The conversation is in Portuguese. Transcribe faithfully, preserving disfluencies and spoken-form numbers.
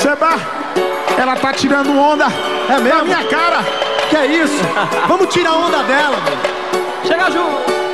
Seba, ela tá tirando onda. É mesmo? Na minha cara. Que é isso? Vamos tirar onda dela, mano. Chega junto.